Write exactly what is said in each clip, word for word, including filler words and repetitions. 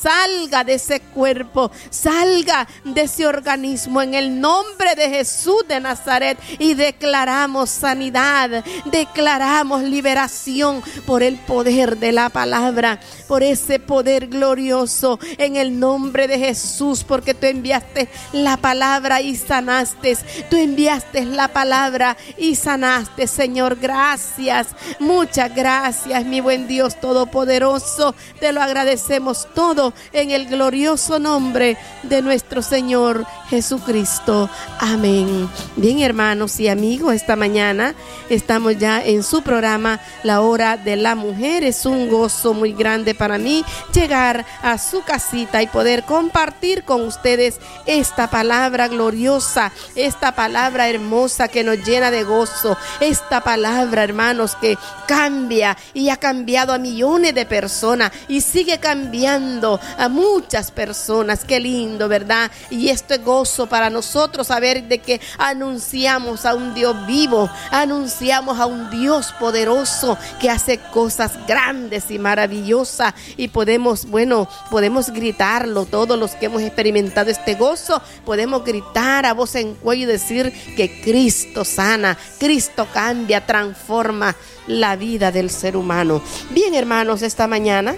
salga de ese cuerpo, salga de ese organismo en el nombre de Jesús de Nazaret, y declaramos sanidad, declaramos liberación por el poder de la palabra, por ese poder glorioso en el nombre de Jesús, porque tú enviaste la palabra y sanaste, tú enviaste la palabra y sanaste, Señor. Gracias, muchas gracias, mi buen Dios todopoderoso. Te lo agradecemos todo en el glorioso nombre de nuestro Señor Jesucristo. Amén. Bien, hermanos y amigos, esta mañana estamos ya en su programa La Hora de la Mujer. Es un gozo muy grande para mí llegar a su casita y poder compartir con ustedes esta palabra gloriosa, esta palabra hermosa que nos llena de gozo, esta palabra, hermanos, que cambia y ha cambiado a millones de personas y sigue cambiando a muchas personas. Qué lindo, ¿verdad? Y esto es gozo para nosotros, saber de que anunciamos a un Dios vivo, anunciamos a un Dios poderoso que hace cosas grandes y maravillosas, y podemos, bueno, podemos gritarlo. Todos los que hemos experimentado este gozo podemos gritar a voz en cuello y decir que Cristo sana, Cristo cambia, transforma la vida del ser humano. Bien, hermanos, esta mañana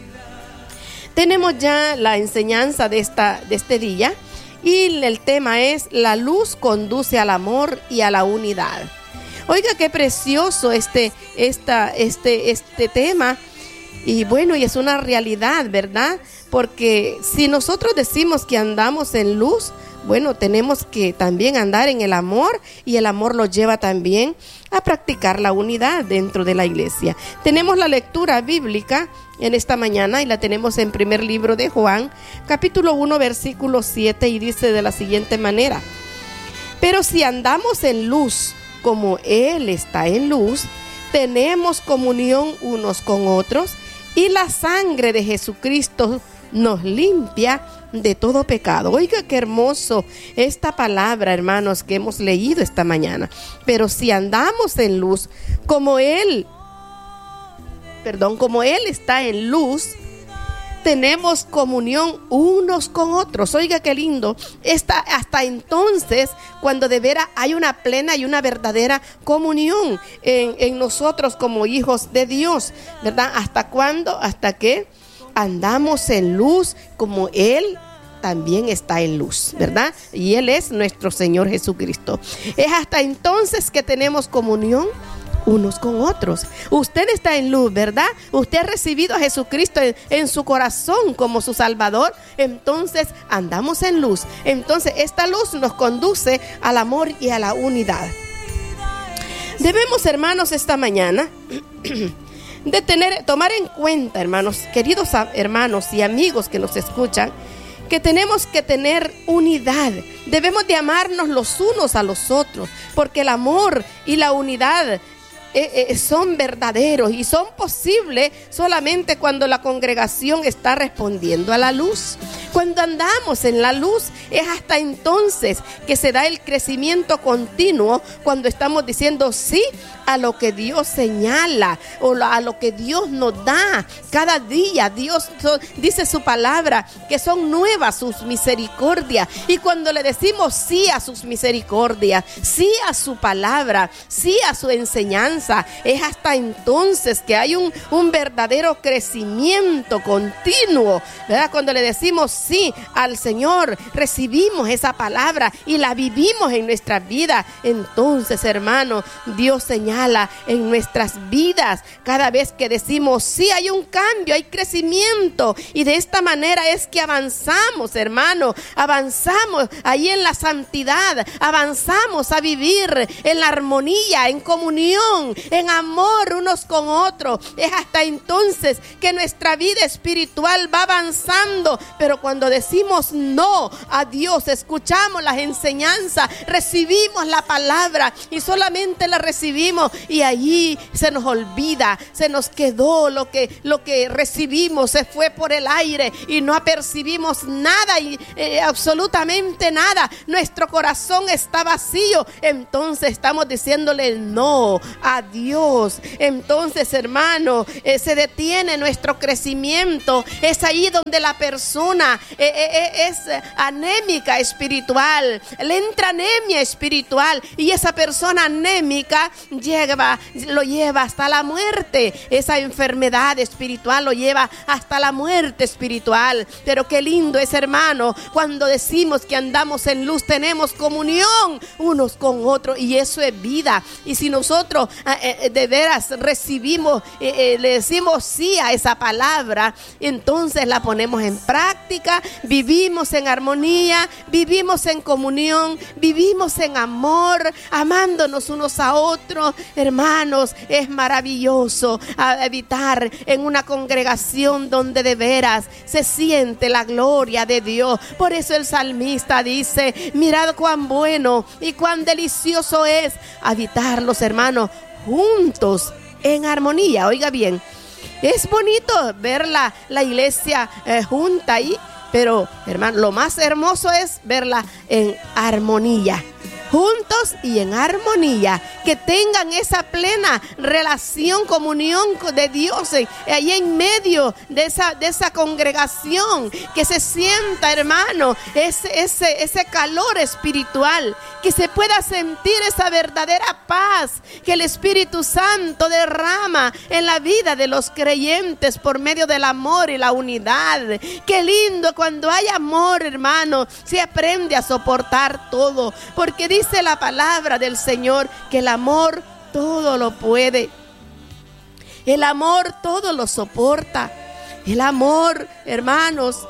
tenemos ya la enseñanza de, esta, de este día, y el tema es: la luz conduce al amor y a la unidad. Oiga, qué precioso este, esta, este, este tema. Y bueno, y es una realidad, ¿verdad? Porque si nosotros decimos que andamos en luz, bueno, tenemos que también andar en el amor, y el amor lo lleva también a practicar la unidad dentro de la iglesia. Tenemos la lectura bíblica en esta mañana y la tenemos en primer libro de Juan, capítulo uno, versículo siete, y dice de la siguiente manera: pero si andamos en luz como Él está en luz, tenemos comunión unos con otros, y la sangre de Jesucristo nos limpia de todo pecado. Oiga, qué hermoso esta palabra, hermanos, que hemos leído esta mañana. Pero si andamos en luz, como Él, perdón, como Él está en luz, tenemos comunión unos con otros. Oiga, qué lindo. Esta, hasta entonces, cuando de veras hay una plena y una verdadera comunión en, en nosotros como hijos de Dios, ¿verdad? ¿Hasta cuándo? Hasta que andamos en luz como Él también está en luz, ¿verdad? Y Él es nuestro Señor Jesucristo. Es hasta entonces que tenemos comunión unos con otros. Usted está en luz, ¿verdad? Usted ha recibido a Jesucristo en, en su corazón como su Salvador. Entonces andamos en luz. Entonces esta luz nos conduce al amor y a la unidad. Debemos, hermanos, esta mañana de tener, tomar en cuenta, hermanos, queridos hermanos y amigos que nos escuchan, que tenemos que tener unidad. Debemos de amarnos los unos a los otros, porque el amor y la unidad Eh, eh, son verdaderos y son posibles solamente cuando la congregación está respondiendo a la luz. Cuando andamos en la luz, es hasta entonces que se da el crecimiento continuo, cuando estamos diciendo sí a lo que Dios señala o a lo que Dios nos da. Cada día Dios dice su palabra que son nuevas sus misericordias, y cuando le decimos sí a sus misericordias, sí a su palabra, sí a su enseñanza, es hasta entonces que hay un, un verdadero crecimiento continuo, ¿verdad? Cuando le decimos sí al Señor, recibimos esa palabra y la vivimos en nuestra vida. Entonces, hermano, Dios señala en nuestras vidas. Cada vez que decimos sí, hay un cambio, hay crecimiento, y de esta manera es que avanzamos, hermano, avanzamos ahí en la santidad, avanzamos a vivir en la armonía, en comunión, en amor unos con otros. Es hasta entonces que nuestra vida espiritual va avanzando. Pero cuando decimos no a Dios, escuchamos las enseñanzas, recibimos la palabra y solamente la recibimos y allí se nos olvida, se nos quedó lo que, lo que recibimos, se fue por el aire y no apercibimos nada y eh, absolutamente nada. Nuestro corazón está vacío. Entonces estamos diciéndole no a Dios. Entonces, hermano, eh, se detiene nuestro crecimiento. Es ahí donde la persona eh, eh, es anémica espiritual, le entra anemia espiritual y esa persona anémica lleva, lo lleva hasta la muerte. Esa enfermedad espiritual lo lleva hasta la muerte espiritual. Pero qué lindo es, hermano, cuando decimos que andamos en luz, tenemos comunión unos con otros y eso es vida. Y si nosotros eh, de veras recibimos, eh, eh, le decimos sí a esa palabra, entonces la ponemos en práctica, vivimos en armonía, vivimos en comunión, vivimos en amor, amándonos unos a otros. Hermanos, es maravilloso habitar en una congregación donde de veras se siente la gloria de Dios. Por eso el salmista dice: mirad cuán bueno y cuán delicioso es habitar los hermanos juntos en armonía. Oiga bien, es bonito ver la, la iglesia eh, junta ahí, pero hermano, lo más hermoso es verla en armonía, juntos y en armonía, que tengan esa plena relación, comunión de Dios eh, ahí en medio de esa, de esa congregación, que se sienta, hermano, ese, ese, ese calor espiritual, que se pueda sentir esa verdadera paz que el Espíritu Santo derrama en la vida de los creyentes por medio del amor y la unidad. Qué lindo cuando hay amor, hermano, se aprende a soportar todo, porque dice la palabra del Señor que el amor todo lo puede. El amor todo lo soporta. El amor, hermanos,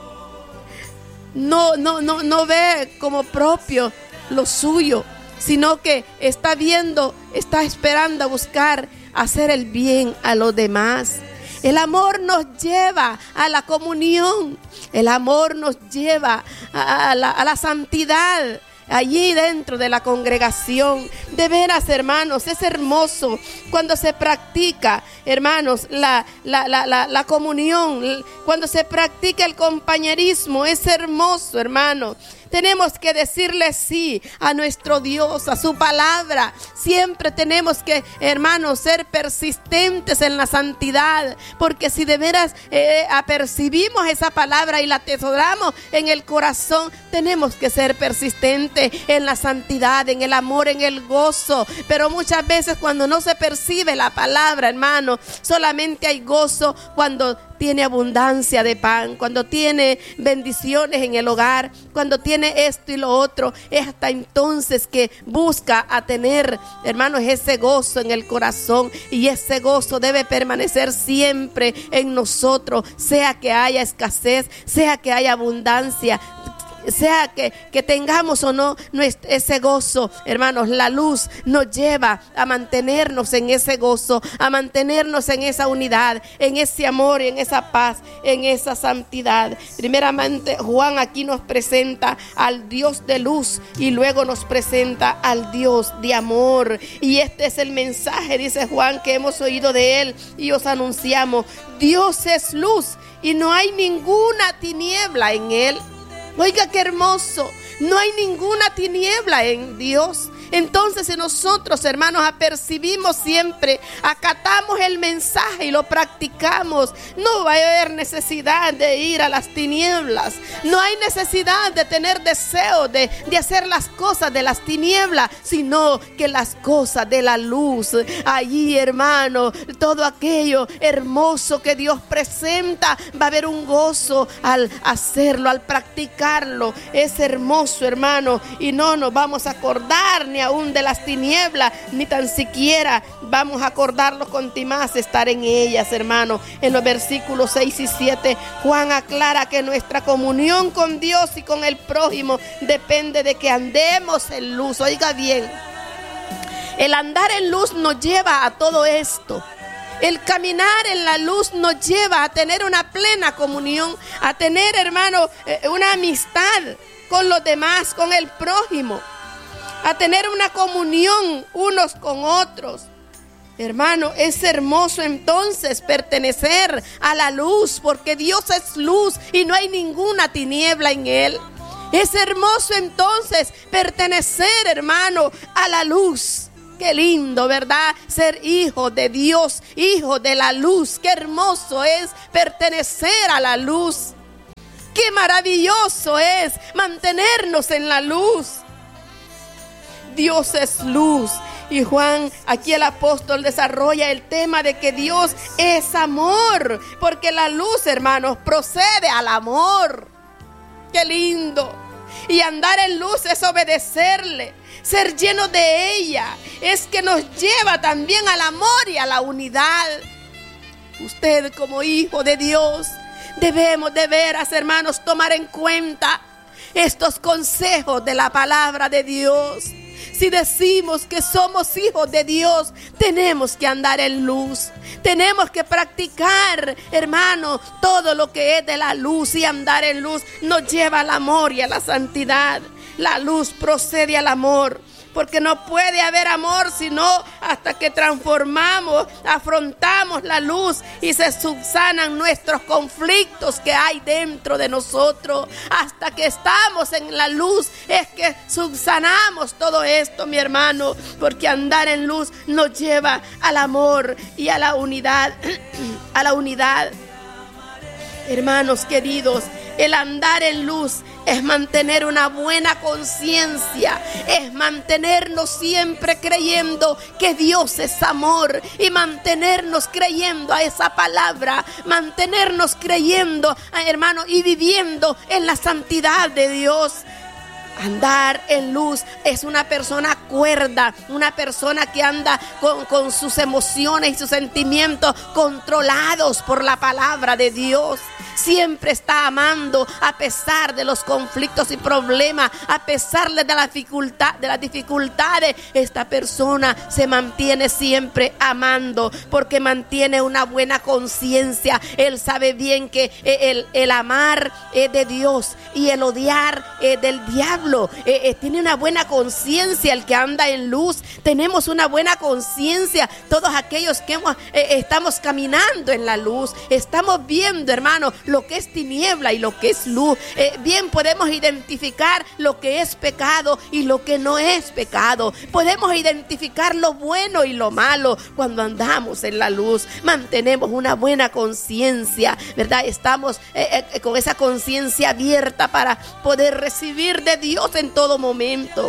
no, no, no, no ve como propio lo suyo, sino que está viendo, está esperando a buscar hacer el bien a los demás. El amor nos lleva a la comunión. El amor nos lleva a, a, la, a la santidad. Allí dentro de la congregación, de veras, hermanos, es hermoso cuando se practica, hermanos, la, la, la, la, la comunión, cuando se practica el compañerismo. Es hermoso, hermano. Tenemos que decirle sí a nuestro Dios, a su palabra. Siempre tenemos que, hermanos, ser persistentes en la santidad, porque si de veras eh, apercibimos esa palabra y la atesoramos en el corazón, tenemos que ser persistentes en la santidad, en el amor, en el gozo. Pero muchas veces cuando no se percibe la palabra, hermano, solamente hay gozo cuando tiene abundancia de pan, cuando tiene bendiciones en el hogar, cuando tiene esto y lo otro. Es hasta entonces que busca a tener, hermanos, ese gozo en el corazón, y ese gozo debe permanecer siempre en nosotros, sea que haya escasez, sea que haya abundancia, sea que, que tengamos o no nuestro, ese gozo, hermanos. La luz nos lleva a mantenernos en ese gozo, a mantenernos en esa unidad, en ese amor, en esa paz, en esa santidad. Primeramente, Juan aquí nos presenta al Dios de luz y luego nos presenta al Dios de amor. Y este es el mensaje, dice Juan, que hemos oído de él y os anunciamos: Dios es luz y no hay ninguna tiniebla en él. Oiga, qué hermoso. No hay ninguna tiniebla en Dios. Entonces, si nosotros, hermanos, apercibimos siempre, acatamos el mensaje y lo practicamos, no va a haber necesidad de ir a las tinieblas. No hay necesidad de tener deseo de, de hacer las cosas de las tinieblas, sino que las cosas de la luz. Allí, hermano, todo aquello hermoso que Dios presenta, va a haber un gozo al hacerlo, al practicarlo. Es hermoso, hermano, y no nos vamos a acordar ni aún de las tinieblas, ni tan siquiera vamos a acordarnos con más estar en ellas, hermano. En los versículos seis y siete, Juan aclara que nuestra comunión con Dios y con el prójimo depende de que andemos en luz. Oiga bien, el andar en luz nos lleva a todo esto. El caminar en la luz nos lleva a tener una plena comunión, a tener, hermano, una amistad con los demás, con el prójimo, a tener una comunión unos con otros. Hermano, es hermoso entonces pertenecer a la luz, porque Dios es luz y no hay ninguna tiniebla en Él. Es hermoso entonces pertenecer, hermano, a la luz. Qué lindo, ¿verdad? Ser hijo de Dios, hijo de la luz. Qué hermoso es pertenecer a la luz. Qué maravilloso es mantenernos en la luz. Dios es luz. Y Juan, aquí el apóstol desarrolla el tema de que Dios es amor, porque la luz, hermanos, procede al amor. Qué lindo. Y andar en luz es obedecerle, ser lleno de ella, es que nos lleva también al amor y a la unidad. Usted como hijo de Dios, debemos de veras, hermanos, tomar en cuenta estos consejos de la palabra de Dios. Si decimos que somos hijos de Dios, tenemos que andar en luz. Tenemos que practicar, hermano, todo lo que es de la luz. Y andar en luz nos lleva al amor y a la santidad. La luz procede al amor, porque no puede haber amor sino hasta que transformamos, afrontamos la luz y se subsanan nuestros conflictos que hay dentro de nosotros. Hasta que estamos en la luz es que subsanamos todo esto, mi hermano, porque andar en luz nos lleva al amor y a la unidad, a la unidad. Hermanos queridos, el andar en luz es mantener una buena conciencia, es mantenernos siempre creyendo que Dios es amor y mantenernos creyendo a esa palabra, mantenernos creyendo, hermano, y viviendo en la santidad de Dios. Andar en luz es una persona cuerda, una persona que anda con, con sus emociones y sus sentimientos controlados por la palabra de Dios. Siempre está amando a pesar de los conflictos y problemas, a pesar de la dificultad, de las dificultades. Esta persona se mantiene siempre amando porque mantiene una buena conciencia. Él sabe bien que el, el amar es de Dios y el odiar es del diablo. Eh, eh, tiene una buena conciencia el que anda en luz. Tenemos una buena conciencia todos aquellos que hemos, eh, estamos caminando en la luz. Estamos viendo, hermano, lo que es tiniebla y lo que es luz. Eh, bien podemos identificar lo que es pecado y lo que no es pecado. Podemos identificar lo bueno y lo malo cuando andamos en la luz. Mantenemos una buena conciencia, ¿verdad? Estamos eh, eh, con esa conciencia abierta para poder recibir de Dios en todo momento.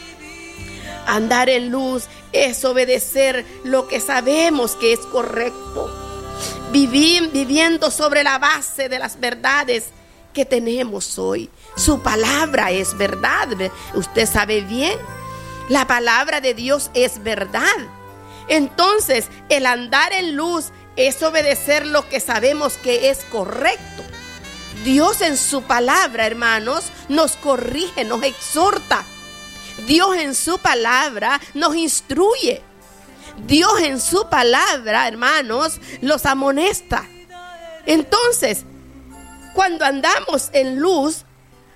Andar en luz es obedecer lo que sabemos que es correcto. Vivir, viviendo sobre la base de las verdades que tenemos hoy. Su palabra es verdad. Usted sabe bien, la palabra de Dios es verdad. Entonces, el andar en luz es obedecer lo que sabemos que es correcto. Dios en su palabra, hermanos, nos corrige, nos exhorta. Dios en su palabra nos instruye. Dios en su palabra, hermanos, los amonesta. Entonces, cuando andamos en luz,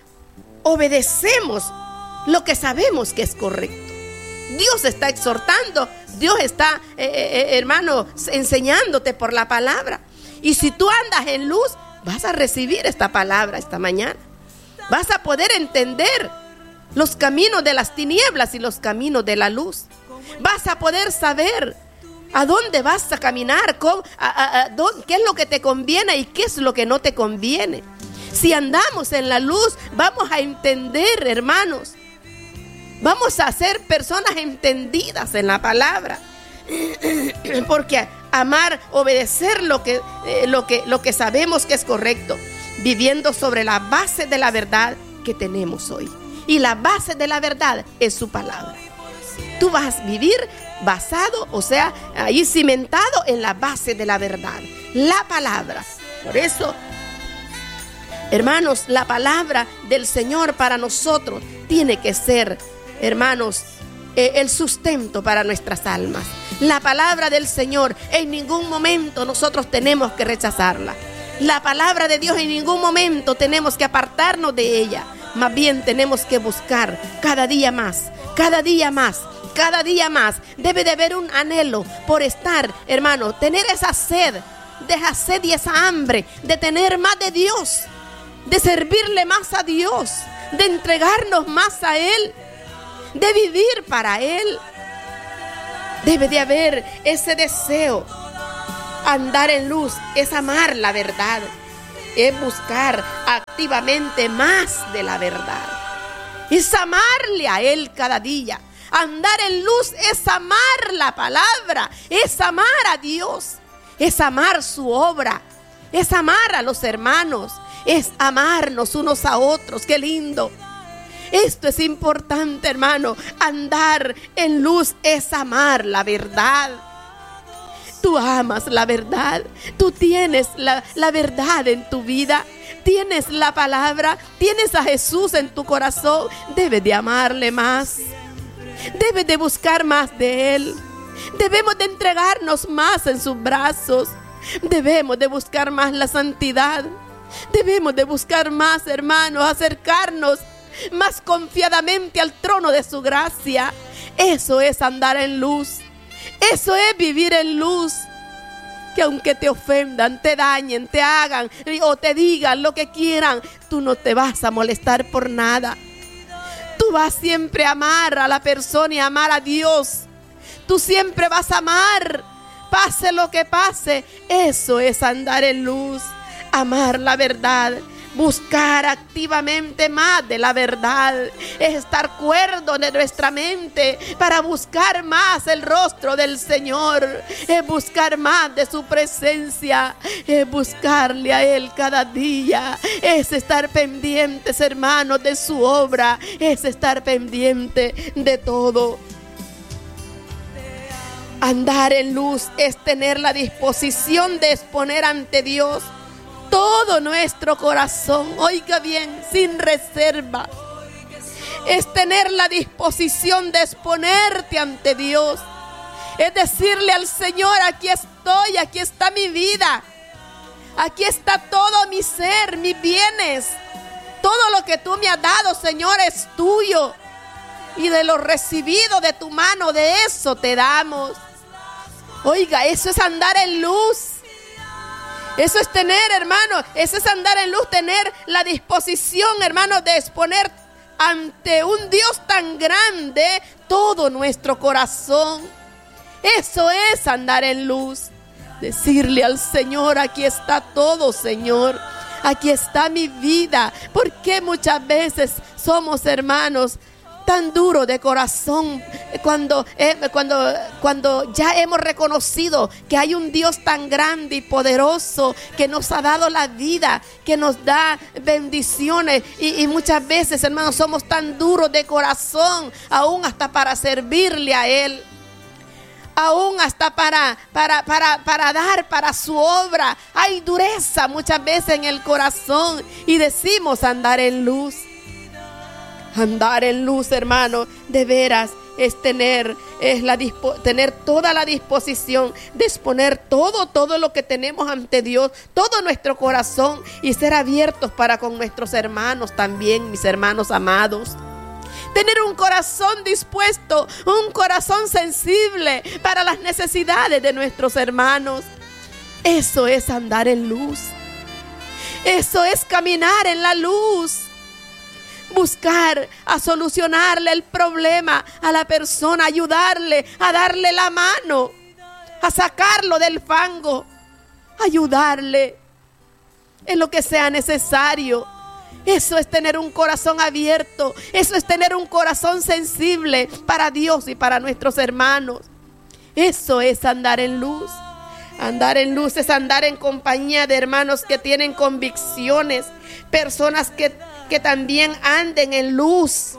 obedecemos lo que sabemos que es correcto. Dios está exhortando, Dios está, eh, eh, hermano, enseñándote por la palabra. Y si tú andas en luz, vas a recibir esta palabra esta mañana. Vas a poder entender los caminos de las tinieblas y los caminos de la luz. Vas a poder saber a dónde vas a caminar, cómo, a, a, a, dónde, qué es lo que te conviene y qué es lo que no te conviene. Si andamos en la luz, vamos a entender, hermanos. Vamos a ser personas entendidas en la palabra. Porque amar, obedecer lo que, eh, lo que, lo que sabemos que es correcto, viviendo sobre la base de la verdad que tenemos hoy. Y la base de la verdad es su palabra. Tú vas a vivir basado, o sea, ahí cimentado en la base de la verdad, la palabra. Por eso, hermanos, la palabra del Señor para nosotros tiene que ser, hermanos, eh, el sustento para nuestras almas. La palabra del Señor, en ningún momento nosotros tenemos que rechazarla. La palabra de Dios, en ningún momento tenemos que apartarnos de ella. Más bien tenemos que buscar cada día más, cada día más, cada día más. Debe de haber un anhelo por estar, hermano, tener esa sed, de esa sed y esa hambre, de tener más de Dios, de servirle más a Dios, de entregarnos más a Él, de vivir para Él. Debe de haber ese deseo. Andar en luz es amar la verdad, es buscar activamente más de la verdad, es amarle a Él cada día. Andar en luz es amar la palabra, es amar a Dios, es amar su obra, es amar a los hermanos, es amarnos unos a otros. ¡Qué lindo! Esto es importante, hermano. Andar en luz es amar la verdad. Tú amas la verdad, tú tienes la, la verdad en tu vida, tienes la palabra, tienes a Jesús en tu corazón. Debes de amarle más, debes de buscar más de Él, debemos de entregarnos más en sus brazos, debemos de buscar más la santidad, debemos de buscar más, hermanos, acercarnos más confiadamente al trono de su gracia. Eso es andar en luz. Eso es vivir en luz. Que aunque te ofendan, te dañen, te hagan o te digan lo que quieran, tú no te vas a molestar por nada. Tú vas siempre a amar a la persona y a amar a Dios. Tú siempre vas a amar, pase lo que pase. Eso es andar en luz, amar la verdad. Buscar activamente más de la verdad, es estar cuerdo de nuestra mente para buscar más el rostro del Señor, es buscar más de su presencia, es buscarle a Él cada día, es estar pendientes, hermanos, de su obra, es estar pendiente de todo. Andar en luz es tener la disposición de exponer ante Dios todo nuestro corazón, oiga bien, sin reserva. Es tener la disposición de exponerte ante Dios. Es decirle al Señor: aquí estoy, aquí está mi vida, aquí está todo mi ser, mis bienes. Todo lo que tú me has dado, Señor, es tuyo. Y de lo recibido de tu mano, de eso te damos. Oiga, eso es andar en luz. Eso es tener, hermano, eso es andar en luz, tener la disposición, hermano, de exponer ante un Dios tan grande todo nuestro corazón. Eso es andar en luz. Decirle al Señor: aquí está todo, Señor. Aquí está mi vida. Porque muchas veces somos, hermanos, tan duro de corazón cuando, eh, cuando, cuando ya hemos reconocido que hay un Dios tan grande y poderoso que nos ha dado la vida, que nos da bendiciones, y, y muchas veces, hermanos, somos tan duros de corazón, aún hasta para servirle a Él, aún hasta para, para, para, para dar para su obra. Hay dureza muchas veces en el corazón y decimos andar en luz. Andar en luz, hermano, de veras es tener, es la dispo, tener toda la disposición de exponer todo, todo lo que tenemos ante Dios, todo nuestro corazón, y ser abiertos para con nuestros hermanos también, mis hermanos amados. Tener un corazón dispuesto, un corazón sensible para las necesidades de nuestros hermanos. Eso es andar en luz. Eso es caminar en la luz. Buscar a solucionarle el problema a la persona, ayudarle, a darle la mano, a sacarlo del fango, ayudarle en lo que sea necesario. Eso es tener un corazón abierto, eso es tener un corazón sensible para Dios y para nuestros hermanos. Eso es andar en luz. Andar en luz es andar en compañía de hermanos que tienen convicciones, personas que, que también anden en luz.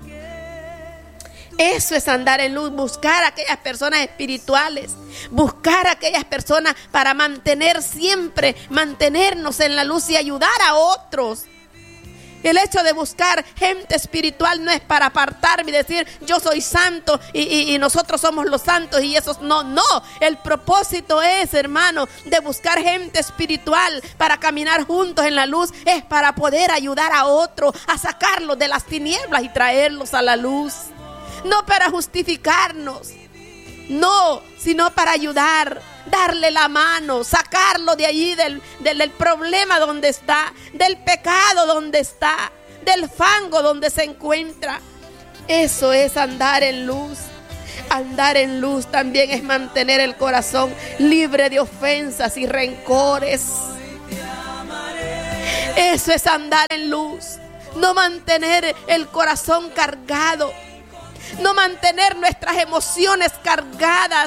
Eso es andar en luz, buscar a aquellas personas espirituales, buscar a aquellas personas para mantener siempre, mantenernos en la luz y ayudar a otros. El hecho de buscar gente espiritual no es para apartarme y decir yo soy santo y, y, y nosotros somos los santos y esos no, no. El propósito es, hermano, de buscar gente espiritual para caminar juntos en la luz, es para poder ayudar a otro a sacarlos de las tinieblas y traerlos a la luz. No para justificarnos, no, sino para ayudar, darle la mano, sacarlo de allí del, del, del problema donde está, del pecado donde está, del fango donde se encuentra. Eso es andar en luz. Andar en luz también es mantener el corazón libre de ofensas y rencores. Eso es andar en luz. No mantener el corazón cargado. No mantener nuestras emociones cargadas.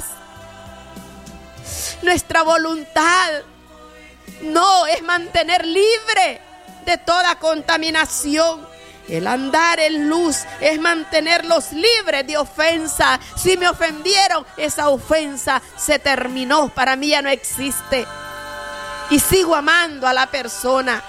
Nuestra voluntad. No, es mantener libre de toda contaminación. El andar en luz es mantenerlos libres de ofensa. Si me ofendieron, esa ofensa se terminó. Para mí ya no existe. Y sigo amando a la persona.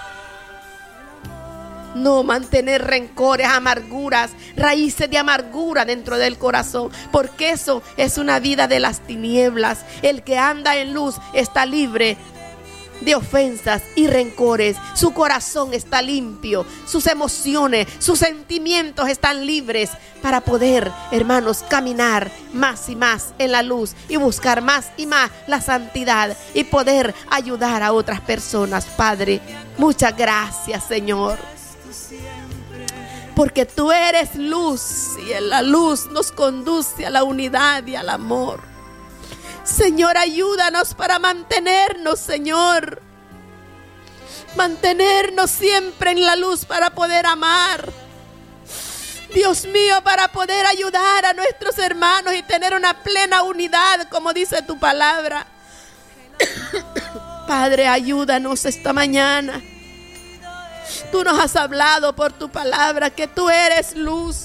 No mantener rencores, amarguras, raíces de amargura dentro del corazón, porque eso es una vida de las tinieblas. El que anda en luz está libre de ofensas y rencores. Su corazón está limpio, sus emociones, sus sentimientos están libres para poder, hermanos, caminar más y más en la luz y buscar más y más la santidad y poder ayudar a otras personas. Padre, muchas gracias, Señor, porque tú eres luz y en la luz nos conduce a la unidad y al amor. Señor, ayúdanos para mantenernos, Señor. Mantenernos siempre en la luz para poder amar. Dios mío, para poder ayudar a nuestros hermanos y tener una plena unidad, como dice tu palabra. Padre, ayúdanos esta mañana. Tú nos has hablado por tu palabra que tú eres luz.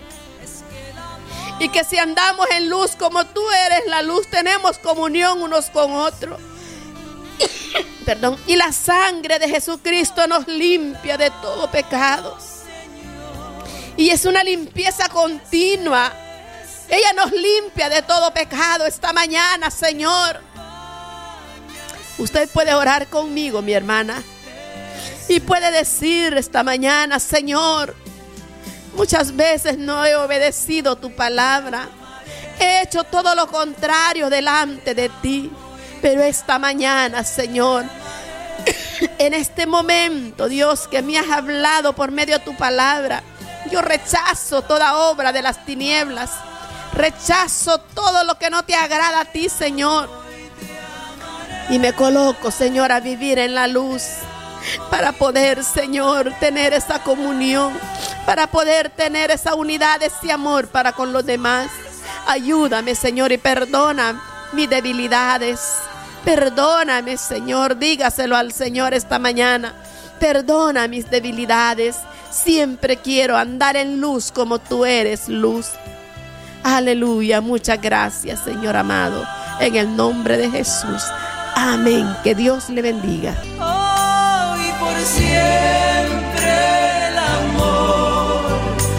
Y que si andamos en luz como tú eres la luz, tenemos comunión unos con otros. Perdón. Y la sangre de Jesucristo nos limpia de todo pecado. Y es una limpieza continua. Ella nos limpia de todo pecado esta mañana, Señor. Usted puede orar conmigo, mi hermana. Y puede decir esta mañana: Señor, muchas veces no he obedecido tu palabra. He hecho todo lo contrario delante de ti. Pero esta mañana, Señor, en este momento, Dios, que me has hablado por medio de tu palabra, yo rechazo toda obra de las tinieblas. Rechazo todo lo que no te agrada a ti, Señor. Y me coloco, Señor, a vivir en la luz. Para poder, Señor, tener esa comunión, para poder tener esa unidad, ese amor para con los demás. Ayúdame, Señor, y perdona mis debilidades. Perdóname, Señor, dígaselo al Señor esta mañana. Perdona mis debilidades. Siempre quiero andar en luz como tú eres luz. Aleluya, muchas gracias, Señor amado, en el nombre de Jesús. Amén, que Dios le bendiga. Por siempre el amor.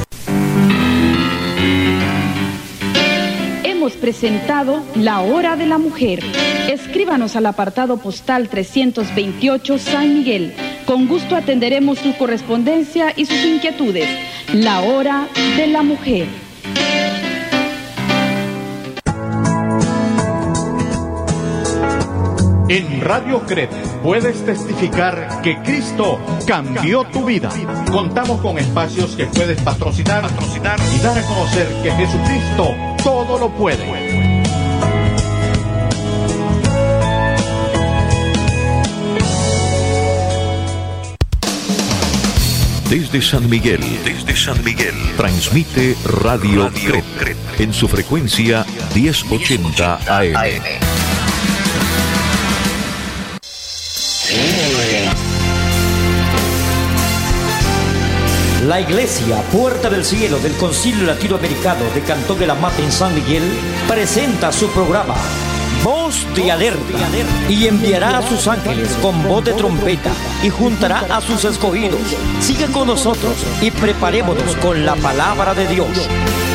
Hemos presentado La Hora de la Mujer. Escríbanos al apartado postal trescientos veintiocho San Miguel. Con gusto atenderemos su correspondencia y sus inquietudes. La Hora de la Mujer. En Radio Cret puedes testificar que Cristo cambió tu vida. Contamos con espacios que puedes patrocinar, patrocinar y dar a conocer que Jesucristo todo lo puede. Desde San Miguel, desde San Miguel, transmite Radio, Radio Cret, Cret en su frecuencia diez ochenta A M. La Iglesia Puerta del Cielo del Concilio Latinoamericano de Cantón de la Mata en San Miguel presenta su programa voz de alerta, y enviará a sus ángeles con voz de trompeta y juntará a sus escogidos. Sigue con nosotros y preparémonos con la palabra de Dios.